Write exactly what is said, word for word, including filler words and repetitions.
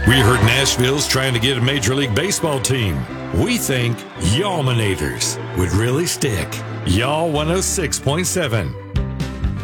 We heard Nashville's trying to get a Major League Baseball team. We think Y'all-minators would really stick. Y'all one oh six point seven.